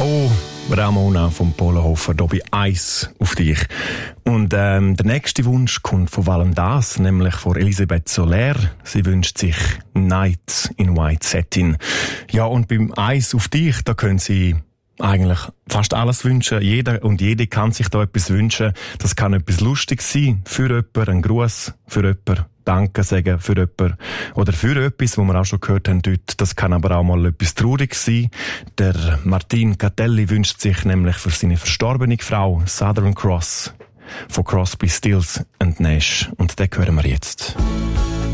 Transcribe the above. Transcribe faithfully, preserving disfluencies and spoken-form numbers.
Ciao, Ramona vom Polenhofer, hier bei Eis auf dich. Und ähm, der nächste Wunsch kommt von Valendas, nämlich von Elisabeth Soler. Sie wünscht sich Nights in White Satin. Ja, und beim Eis auf dich, da können Sie eigentlich fast alles wünschen. Jeder und jede kann sich da etwas wünschen. Das kann etwas Lustiges sein, für jemanden, ein Gruß, für jemanden Danke sagen, für jemanden oder für etwas, wo wir auch schon gehört haben dort. Das kann aber auch mal etwas Trauriges sein. Der Martin Catelli wünscht sich nämlich für seine verstorbene Frau Southern Cross von Crosby, Stills and Nash. Und den hören wir jetzt.